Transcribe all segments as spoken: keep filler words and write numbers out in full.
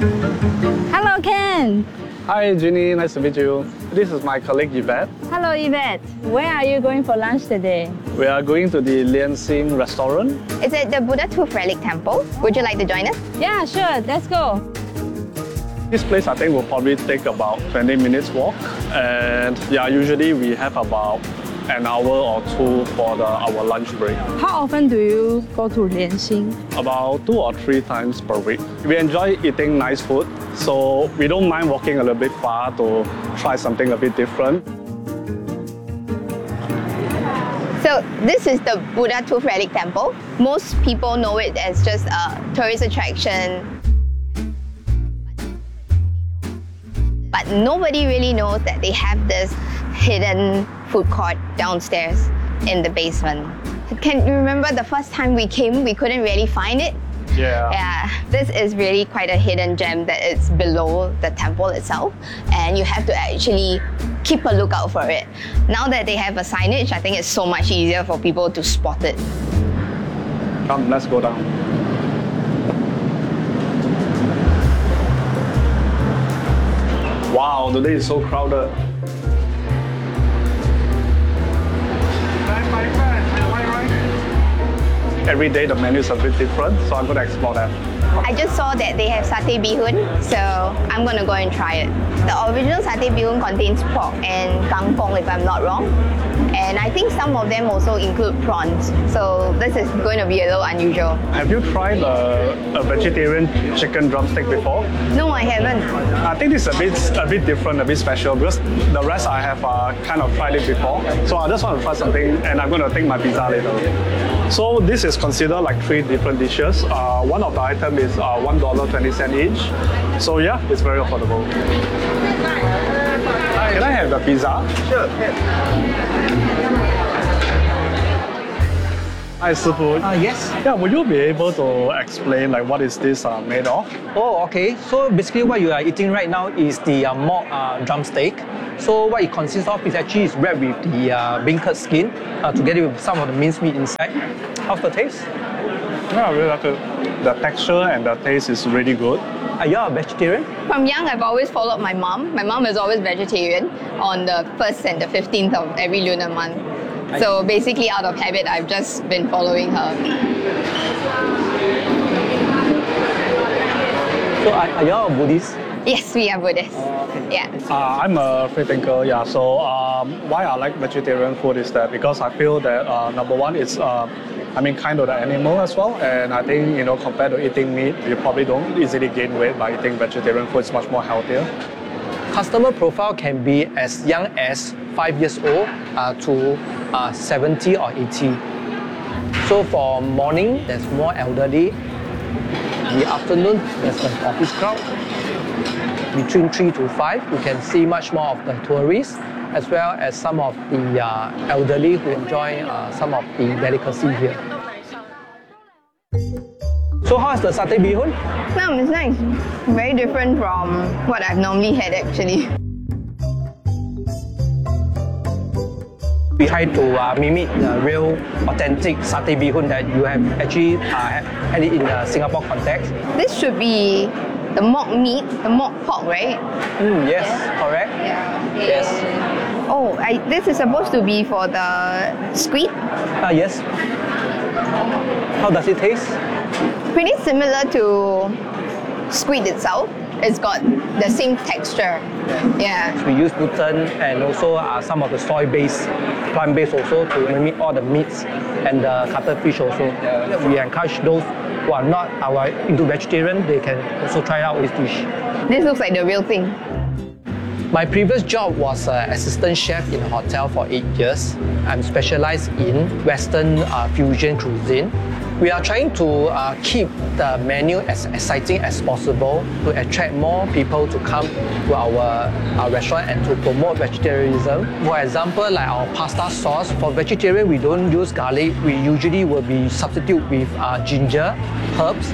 Hello, Ken. Hi, Ginny. Nice to meet you. This is my colleague Yvette. Hello, Yvette. Where are you going for lunch today? We are going to the Lian Xing restaurant. It's at the Buddha Tooth Relic Temple. Would you like to join us? Yeah, sure. Let's go. This place I think will probably take about twenty minutes walk. And yeah, usually we have about an hour or two for the, our lunch break. How often do you go to Lianxing? About two or three times per week. We enjoy eating nice food, so we don't mind walking a little bit far to try something a bit different. So this is the Buddha Tooth Relic Temple. Most people know it as just a tourist attraction. But nobody really knows that they have this hidden food court downstairs in the basement. Can you remember the first time we came, we couldn't really find it? Yeah. Yeah, this is really quite a hidden gem that is below the temple itself, and you have to actually keep a lookout for it. Now that they have a signage, I think it's so much easier for people to spot it. Come, let's go down. Wow, today is so crowded. Every day the menu is a bit different, so I'm going to explore that. I just saw that they have satay bee hoon, so I'm gonna go and try it. The original satay bee hoon contains pork and kangkong, if I'm not wrong. And I think some of them also include prawns. So this is going to be a little unusual. Have you tried a, a vegetarian chicken drumstick before? No, I haven't. I think this is a bit, a bit different, a bit special, because the rest I have uh, kind of tried it before. So I just want to try something, and I'm going to take my pizza later. So this is considered like three different dishes. Uh, one of the items is uh, one dollar twenty each. So yeah, it's very affordable. Can I have the pizza? Sure. Hi, Sifu. Uh, yes. Yeah, would you be able to explain like what is this uh, made of? Oh, okay. So basically what you are eating right now is the uh, mock uh, drumstick. So what it consists of is actually is wrapped with the uh, beancurd skin uh, together with some of the minced meat inside. How's the taste? Yeah, I really like it. The texture and the taste is really good. Are you a vegetarian? From young, I've always followed my mom. My mom is always vegetarian on the first and the fifteenth of every lunar month. So basically out of habit, I've just been following her. So are, are you a Buddhist? Yes, we are Buddhists. Yeah. Uh, I'm a free thinker, yeah. So um, why I like vegetarian food is that because I feel that uh, number one, it's uh, I mean kind of the animal as well, and I think you know compared to eating meat, you probably don't easily gain weight by eating vegetarian food. It's much more healthier. Customer profile can be as young as five years old uh, to uh, seventy or eighty. So for morning, there's more elderly. In the afternoon, there's an office crowd. Between three to five, you can see much more of the tourists, as well as some of the uh, elderly who enjoy uh, some of the delicacy here. So how is the satay bee hoon? No, it's nice. Very different from what I've normally had actually. We try to uh, mimic the real authentic satay bee hoon that you have actually uh, had it in the Singapore context. This should be the mock meat, the mock pork, right? Mm, yes, Yeah. correct. Yeah. Yes. Oh, I, this is supposed to be for the squid. Ah, yes. How does it taste? Pretty similar to squid itself. It's got the same texture. Yeah. We use gluten and also uh, some of the soy-based, plant-based also to mimic all the meats and the cuttlefish also. We encourage those who are not our, into vegetarian, they can also try out this dish. This looks like the real thing. My previous job was uh, assistant chef in a hotel for eight years. I'm specialized in Western uh, fusion cuisine. We are trying to uh, keep the menu as exciting as possible to attract more people to come to our, our restaurant and to promote vegetarianism. For example, like our pasta sauce, for vegetarian we don't use garlic. We usually will be substitute with uh, ginger, herbs.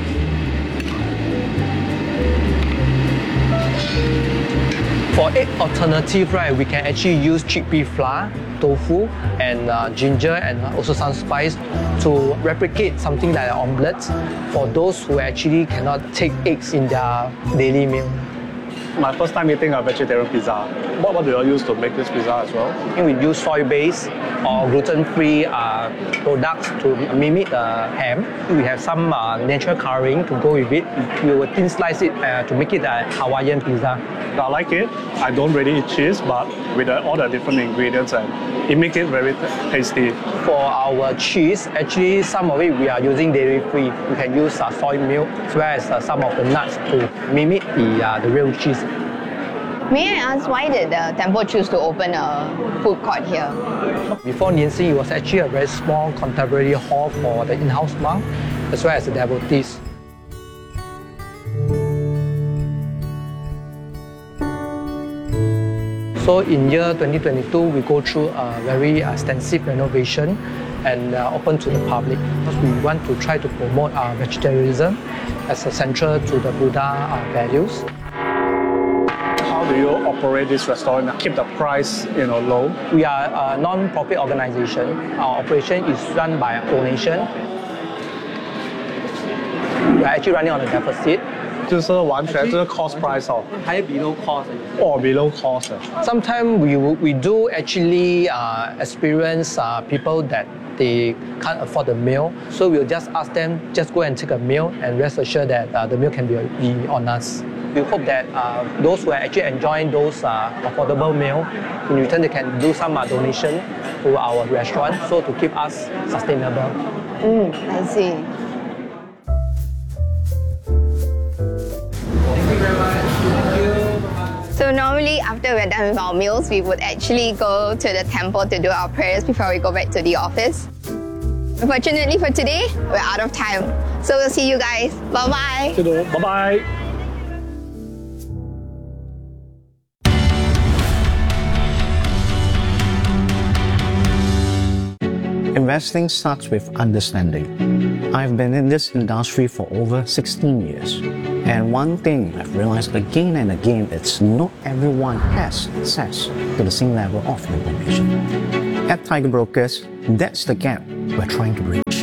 For egg alternative, right, we can actually use chickpea flour tofu and uh, ginger and also some spice to replicate something like an omelette for those who actually cannot take eggs in their daily meal. My first time eating a vegetarian pizza. What, what do you use to make this pizza as well? We use soy-based or gluten-free uh, products to mimic the ham. We have some uh, natural coloring to go with it. We will thin slice it uh, to make it a Hawaiian pizza. I like it. I don't really eat cheese, but with the, all the different ingredients, and it makes it very tasty. For our cheese, actually some of it we are using dairy-free. We can use uh, soy milk as well as uh, some of the nuts to mimic the, uh, the real cheese. May I ask, why did the temple choose to open a food court here? Before Nianxing, it was actually a very small contemporary hall for the in-house monk as well as the devotees. So in year twenty twenty-two, we go through a very extensive renovation and uh, open to the public because we want to try to promote uh, vegetarianism as a central to the Buddha uh, values. How do you operate this restaurant and keep the price, you know, low? We are a non-profit organization. Our operation is run by donation. We are actually running on a deficit. 就是完全就是 cost price 哦， Higher below cost. or below cost 啊。 Sometimes we we do actually uh, experience uh, people that they can't afford the meal, so we'll just ask them just go and take a meal and rest assured that uh, the meal can be, be on us. We hope that uh, those who are actually enjoying those uh, affordable meal, in return they can do some uh, donation to our restaurant, so to keep us sustainable. Mm, I see. So normally after we're done with our meals, we would actually go to the temple to do our prayers before we go back to the office. Unfortunately for today, we're out of time. So we'll see you guys. Bye-bye. 知道，拜拜。 Investing starts with understanding. I've been in this industry for over sixteen years. And one thing I've realized again and again is not everyone has access to the same level of information. At Tiger Brokers, that's the gap we're trying to bridge.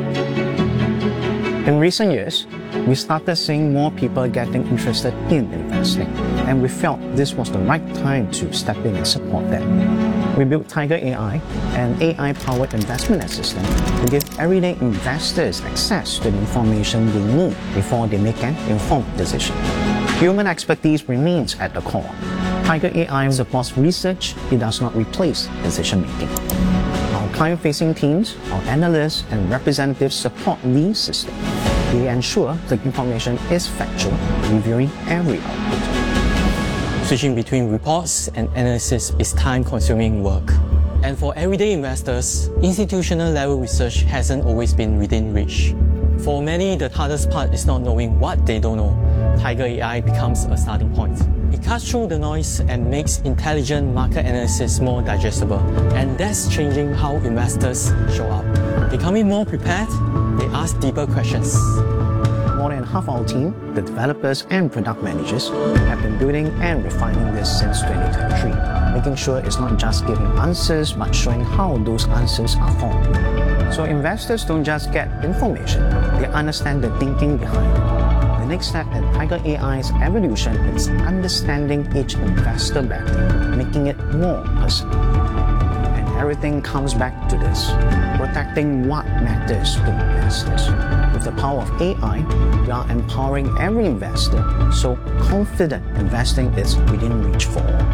In recent years, we started seeing more people getting interested in investing, and we felt this was the right time to step in and support them. We built Tiger A I, an A I-powered investment assistant to give everyday investors access to the information they need before they make an informed decision. Human expertise remains at the core. Tiger A I supports research, it does not replace decision-making. Our client-facing teams, our analysts, and representatives support these systems. They ensure the information is factual, reviewing every output. Switching between reports and analysis is time-consuming work. And for everyday investors, institutional level research hasn't always been within reach. For many, the hardest part is not knowing what they don't know. Tiger A I becomes a starting point. It cuts through the noise and makes intelligent market analysis more digestible. And that's changing how investors show up. They come in more prepared, they ask deeper questions. More than half our team, the developers and product managers, have been building and refining this since twenty twenty-three, making sure it's not just giving answers, but showing how those answers are formed. So investors don't just get information, they understand the thinking behind it. The next step in Tiger A I's evolution is understanding each investor better, making it more personal. And everything comes back to this, protecting what matters to investors. With the power of A I, we are empowering every investor, so confident investing is within reach for all.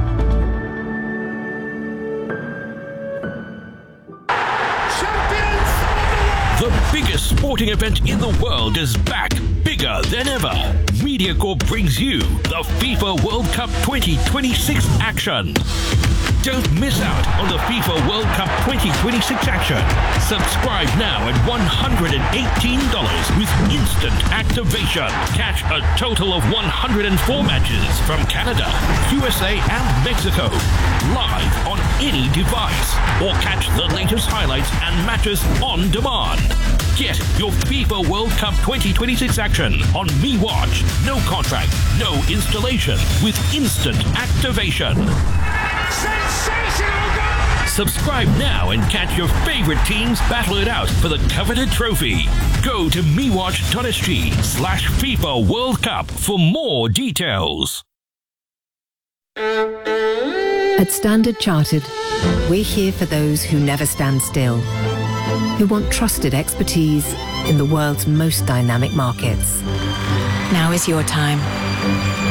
The biggest sporting event in the world is back, bigger than ever. MediaCorp brings you the FIFA World Cup twenty twenty-six action. Don't miss out on the FIFA World Cup twenty twenty-six action. Subscribe now at one hundred eighteen dollars with instant activation. Catch a total of one hundred four matches from Canada, U S A and Mexico, live on any device. Or catch the latest highlights and matches on demand. Get your FIFA World Cup twenty twenty-six action on MeWatch. No contract, no installation with instant activation. Sensational goal! Subscribe now and catch your favorite teams battle it out for the coveted trophy. Go to mewatch.sg slash FIFA World Cup for more details. At Standard Chartered, we're here for those who never stand still, who want trusted expertise in the world's most dynamic markets. Now is your time.